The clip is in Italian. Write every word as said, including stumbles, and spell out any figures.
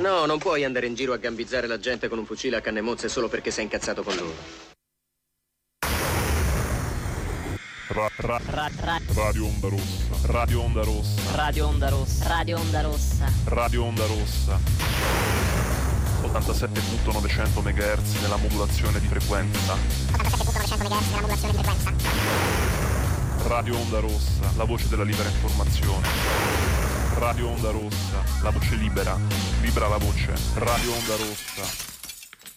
No, non puoi andare in giro a gambizzare la gente con un fucile a canne mozze solo perché sei incazzato con loro. Ra, ra, ra, ra. Radio Onda Rossa. Radio Onda Rossa. Radio Onda Rossa. Radio Onda Rossa. Radio Onda Rossa. ottantasette virgola novecento megahertz nella modulazione di frequenza. ottantasette virgola novecento megahertz nella modulazione di frequenza. Radio Onda Rossa, la voce della libera informazione. Radio Onda Rossa, la voce libera. Libera la voce. Radio Onda Rossa.